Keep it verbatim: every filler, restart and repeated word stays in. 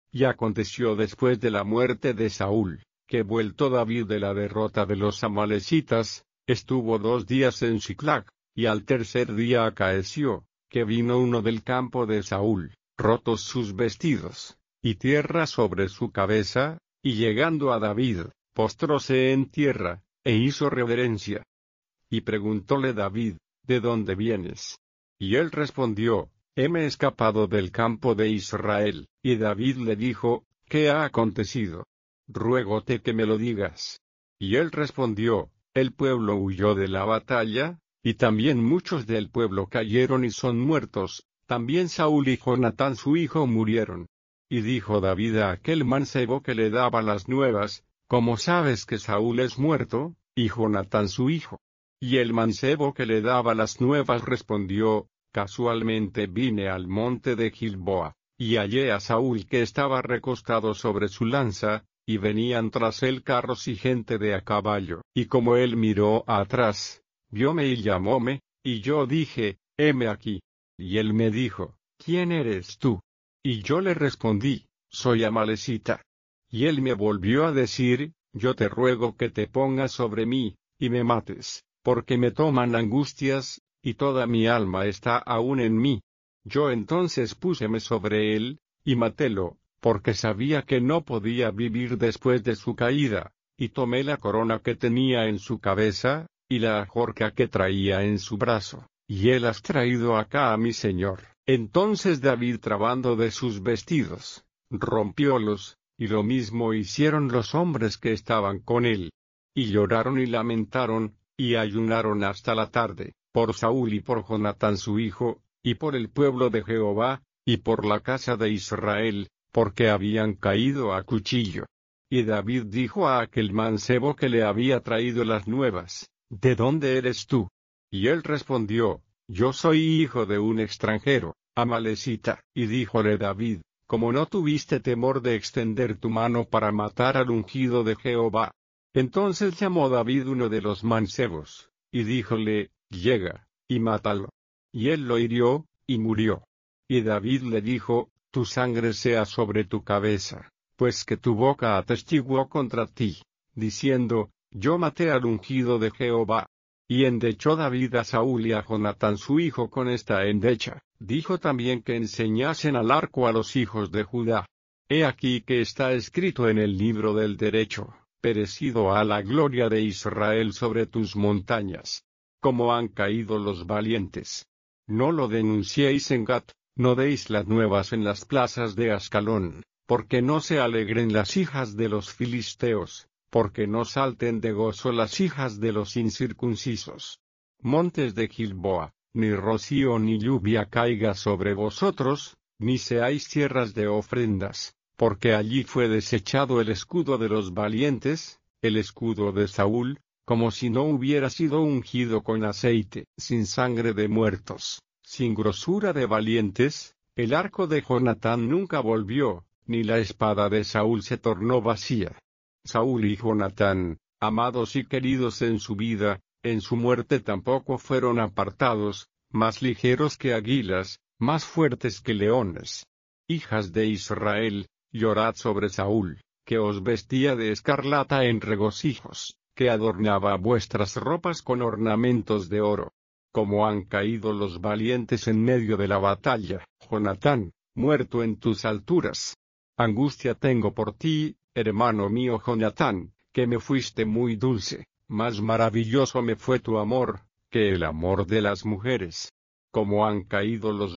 Y aconteció después de la muerte de Saúl, que vuelto David de la derrota de los amalecitas, estuvo dos días en Siclag, y al tercer día acaeció, que vino uno del campo de Saúl, rotos sus vestidos, y tierra sobre su cabeza, y llegando a David, postróse en tierra, e hizo reverencia. Y preguntóle David, ¿de dónde vienes? Y él respondió, heme escapado del campo de Israel. Y David le dijo, ¿qué ha acontecido? Ruégote que me lo digas. Y él respondió, el pueblo huyó de la batalla, y también muchos del pueblo cayeron y son muertos, también Saúl y Jonatán su hijo murieron. Y dijo David a aquel mancebo que le daba las nuevas, ¿cómo sabes que Saúl es muerto, y Jonatán su hijo? Y el mancebo que le daba las nuevas respondió, casualmente vine al monte de Gilboa, y hallé a Saúl que estaba recostado sobre su lanza, y venían tras él carros y gente de a caballo. Y como él miró atrás, vióme y llamóme, y yo dije, heme aquí. Y él me dijo, ¿quién eres tú? Y yo le respondí, soy amalecita. Y él me volvió a decir, yo te ruego que te pongas sobre mí, y me mates, porque me toman angustias, y toda mi alma está aún en mí. Yo entonces púseme sobre él, y matélo, porque sabía que no podía vivir después de su caída, y tomé la corona que tenía en su cabeza, y la ajorca que traía en su brazo, y él has traído acá a mi señor. Entonces David, trabando de sus vestidos, rompiólos, y lo mismo hicieron los hombres que estaban con él. Y lloraron y lamentaron, y ayunaron hasta la tarde, por Saúl y por Jonatán su hijo, y por el pueblo de Jehová, y por la casa de Israel, porque habían caído a cuchillo. Y David dijo a aquel mancebo que le había traído las nuevas, ¿de dónde eres tú? Y él respondió, yo soy hijo de un extranjero, amalecita. Y díjole David, como no tuviste temor de extender tu mano para matar al ungido de Jehová. Entonces llamó David uno de los mancebos, y díjole, llega, y mátalo. Y él lo hirió, y murió. Y David le dijo, tu sangre sea sobre tu cabeza, pues que tu boca atestiguó contra ti, diciendo, yo maté al ungido de Jehová. Y endechó David a Saúl y a Jonatán su hijo con esta endecha. Dijo también que enseñasen al arco a los hijos de Judá. He aquí que está escrito en el libro del derecho, perecido a la gloria de Israel sobre tus montañas. Como han caído los valientes. No lo denunciéis en Gat, no deis las nuevas en las plazas de Ascalón, porque no se alegren las hijas de los filisteos, porque no salten de gozo las hijas de los incircuncisos. Montes de Gilboa, ni rocío ni lluvia caiga sobre vosotros, ni seáis tierras de ofrendas, porque allí fue desechado el escudo de los valientes, el escudo de Saúl, como si no hubiera sido ungido con aceite, sin sangre de muertos, sin grosura de valientes. El arco de Jonatán nunca volvió, ni la espada de Saúl se tornó vacía. Saúl y Jonatán, amados y queridos en su vida, en su muerte tampoco fueron apartados, más ligeros que águilas, más fuertes que leones. Hijas de Israel, llorad sobre Saúl, que os vestía de escarlata en regocijos, que adornaba vuestras ropas con ornamentos de oro. Como han caído los valientes en medio de la batalla, Jonatán, muerto en tus alturas. Angustia tengo por ti, hermano mío Jonatán, que me fuiste muy dulce, más maravilloso me fue tu amor, que el amor de las mujeres. Como han caído los